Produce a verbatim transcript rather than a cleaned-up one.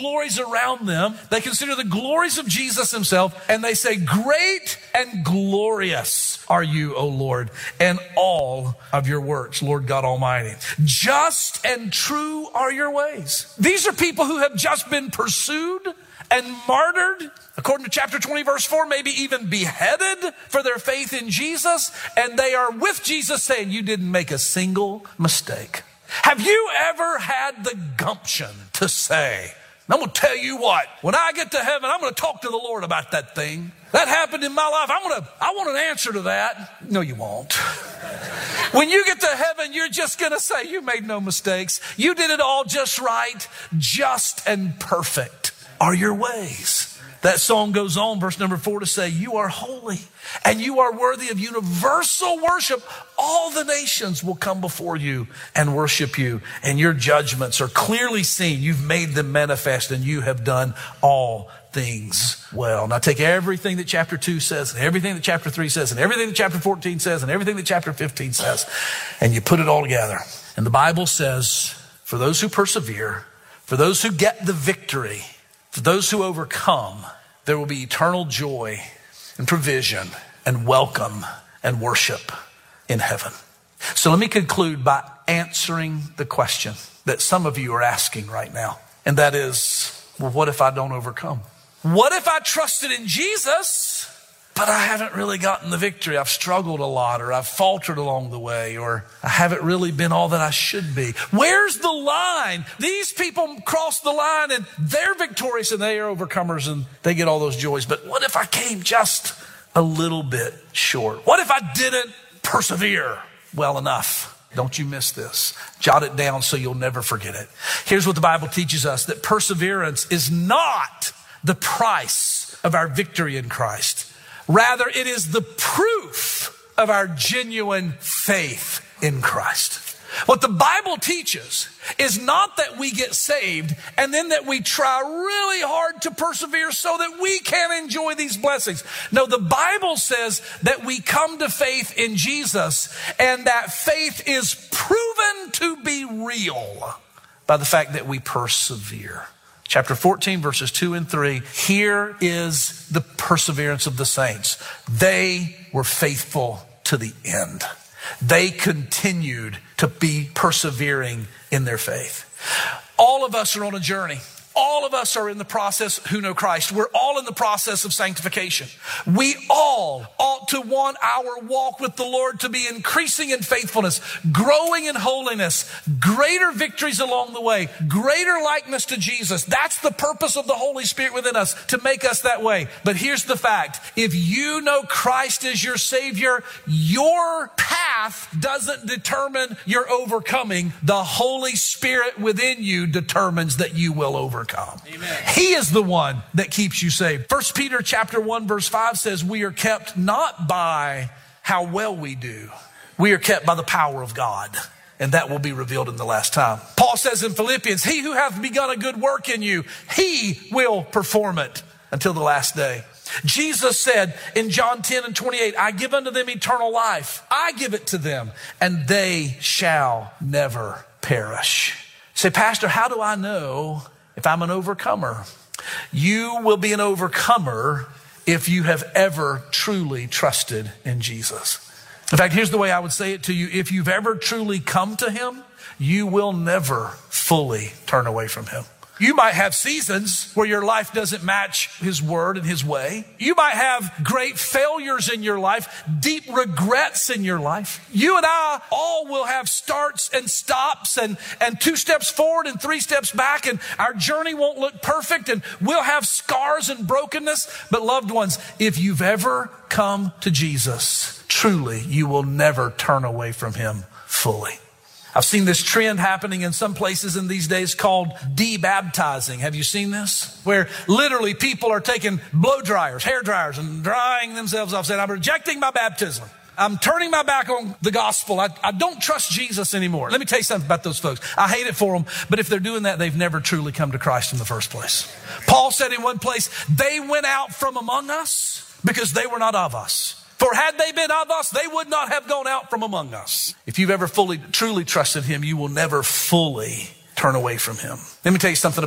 glories around them. They consider the glories of Jesus himself, and they say, great and glorious are you, O Lord, and all of your works, Lord God Almighty. Just and true are your ways. These are people who have just been pursued and martyred, according to chapter twenty, verse four, maybe even beheaded for their faith in Jesus. And they are with Jesus saying, you didn't make a single mistake. Have you ever had the gumption to say, I'm going to tell you what, when I get to heaven, I'm going to talk to the Lord about that thing. That happened in my life. I'm going to, I want an answer to that. No, you won't. When you get to heaven, you're just going to say, you made no mistakes. You did it all just right. Just and perfect are your ways. That song goes on, verse number four, to say, you are holy and you are worthy of universal worship. All the nations will come before you and worship you, and your judgments are clearly seen. You've made them manifest, and you have done all things well. Now take everything that chapter two says, and everything that chapter three says, and everything that chapter fourteen says, and everything that chapter fifteen says, and you put it all together. And the Bible says, for those who persevere, for those who get the victory, for those who overcome, there will be eternal joy and provision and welcome and worship in heaven. So let me conclude by answering the question that some of you are asking right now. And that is, well, what if I don't overcome? What if I trusted in Jesus, but I haven't really gotten the victory? I've struggled a lot, or I've faltered along the way, or I haven't really been all that I should be. Where's the line? These people cross the line and they're victorious and they are overcomers and they get all those joys. But what if I came just a little bit short? What if I didn't persevere well enough? Don't you miss this. Jot it down so you'll never forget it. Here's what the Bible teaches us, that perseverance is not the price of our victory in Christ. Rather, it is the proof of our genuine faith in Christ. What the Bible teaches is not that we get saved and then that we try really hard to persevere so that we can enjoy these blessings. No, the Bible says that we come to faith in Jesus, and that faith is proven to be real by the fact that we persevere. Chapter fourteen, verses two and three. Here is the perseverance of the saints. They were faithful to the end. They continued to be persevering in their faith. All of us are on a journey. All of us are in the process who know Christ. We're all in the process of sanctification. We all ought to want our walk with the Lord to be increasing in faithfulness, growing in holiness, greater victories along the way, greater likeness to Jesus. That's the purpose of the Holy Spirit within us, to make us that way. But here's the fact. If you know Christ as your Savior, your path doesn't determine your overcoming. The Holy Spirit within you determines that you will overcome. Amen. He is the one that keeps you saved. First Peter chapter one verse five says, we are kept not by how well we do. We are kept by the power of God, and that will be revealed in the last time. Paul says in Philippians, he who hath begun a good work in you, he will perform it until the last day. Jesus said in John ten and twenty-eight, I give unto them eternal life. I give it to them, and they shall never perish. Say, Pastor, how do I know if I'm an overcomer? You will be an overcomer if you have ever truly trusted in Jesus. In fact, here's the way I would say it to you. If you've ever truly come to him, you will never fully turn away from him. You might have seasons where your life doesn't match his word and his way. You might have great failures in your life, deep regrets in your life. You and I all will have starts and stops and, and two steps forward and three steps back, and our journey won't look perfect, and we'll have scars and brokenness. But loved ones, if you've ever come to Jesus, truly, you will never turn away from him fully. I've seen this trend happening in some places in these days called debaptizing. Have you seen this? Where literally people are taking blow dryers, hair dryers, and drying themselves off, saying, I'm rejecting my baptism. I'm turning my back on the gospel. I, I don't trust Jesus anymore. Let me tell you something about those folks. I hate it for them, but if they're doing that, they've never truly come to Christ in the first place. Paul said in one place, they went out from among us because they were not of us. For had they been of us, they would not have gone out from among us. If you've ever fully, truly trusted him, you will never fully turn away from him. Let me tell you something